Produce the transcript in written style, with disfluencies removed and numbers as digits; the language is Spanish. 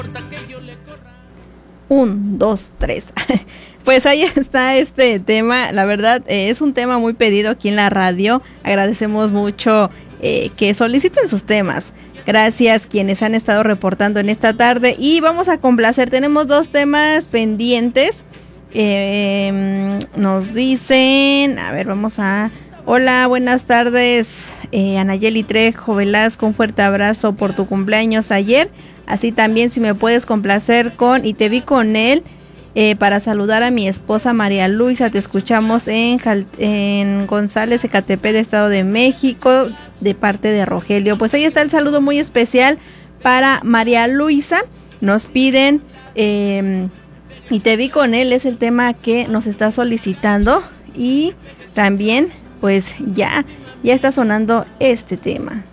Un, dos, tres. Pues ahí está este tema. La verdad, es un tema muy pedido aquí en la radio. Agradecemos mucho que soliciten sus temas. Gracias quienes han estado reportando en esta tarde. Y vamos a complacer. Tenemos dos temas pendientes. Nos dicen, a ver, vamos a... Hola, buenas tardes, Anayeli Trejo Velasco, un fuerte abrazo por tu cumpleaños ayer. Así también si me puedes complacer con Y te vi con él, para saludar a mi esposa María Luisa. Te escuchamos en González, Ecatepec, de Estado de México, de parte de Rogelio. Pues ahí está el saludo muy especial para María Luisa. Nos piden Y te vi con él, es el tema que nos está solicitando. Y también pues ya está sonando este tema.